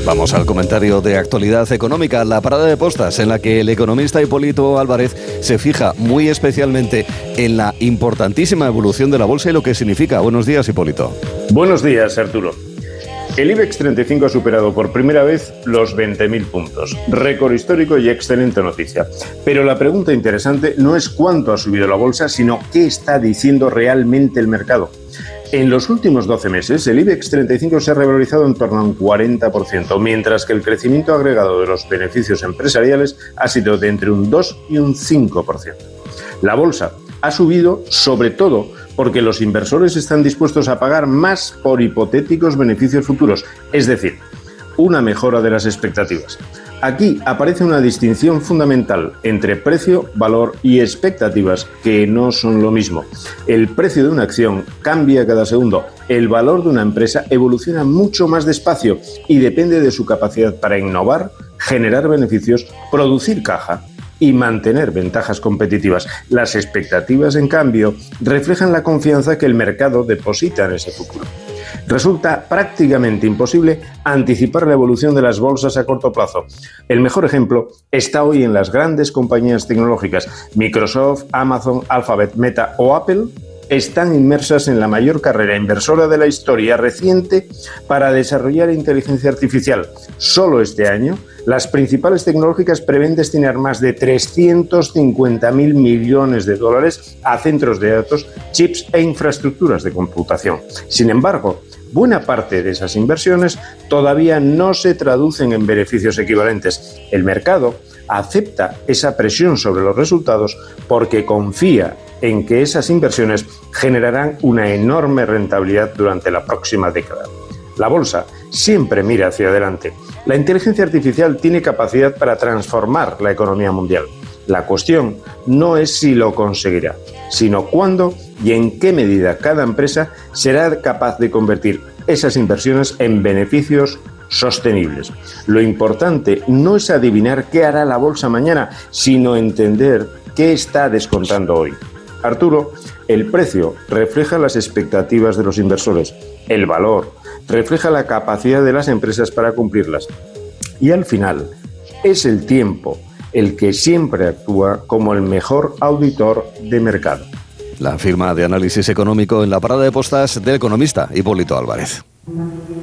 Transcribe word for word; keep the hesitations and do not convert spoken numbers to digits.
Vamos al comentario de actualidad económica, la parada de postas, en la que el economista Hipólito Álvarez se fija muy especialmente en la importantísima evolución de la bolsa y lo que significa. Buenos días, Hipólito. Buenos días, Arturo. El IBEX treinta y cinco ha superado por primera vez los veinte mil puntos. Récord histórico y excelente noticia. Pero la pregunta interesante no es cuánto ha subido la bolsa, sino qué está diciendo realmente el mercado. En los últimos doce meses, el IBEX treinta y cinco se ha revalorizado en torno a un cuarenta por ciento, mientras que el crecimiento agregado de los beneficios empresariales ha sido de entre un dos y un cinco por ciento. La bolsa ha subido sobre todo porque los inversores están dispuestos a pagar más por hipotéticos beneficios futuros, es decir, una mejora de las expectativas. Aquí aparece una distinción fundamental entre precio, valor y expectativas, que no son lo mismo. El precio de una acción cambia cada segundo. El valor de una empresa evoluciona mucho más despacio y depende de su capacidad para innovar, generar beneficios, producir caja y mantener ventajas competitivas. Las expectativas, en cambio, reflejan la confianza que el mercado deposita en ese futuro. Resulta prácticamente imposible anticipar la evolución de las bolsas a corto plazo. El mejor ejemplo está hoy en las grandes compañías tecnológicas. Microsoft, Amazon, Alphabet, Meta o Apple están inmersas en la mayor carrera inversora de la historia reciente para desarrollar inteligencia artificial. Solo este año, las principales tecnológicas prevén destinar más de trescientos cincuenta mil millones de dólares a centros de datos, chips e infraestructuras de computación. Sin embargo, buena parte de esas inversiones todavía no se traducen en beneficios equivalentes. El mercado acepta esa presión sobre los resultados porque confía en que esas inversiones generarán una enorme rentabilidad durante la próxima década. La bolsa siempre mira hacia adelante. La inteligencia artificial tiene capacidad para transformar la economía mundial. La cuestión no es si lo conseguirá, sino cuándo y en qué medida cada empresa será capaz de convertir esas inversiones en beneficios sostenibles. Lo importante no es adivinar qué hará la bolsa mañana, sino entender qué está descontando hoy. Arturo, el precio refleja las expectativas de los inversores, el valor refleja la capacidad de las empresas para cumplirlas y al final es el tiempo el que siempre actúa como el mejor auditor de mercado. La firma de análisis económico en la parada de postas del economista Hipólito Álvarez.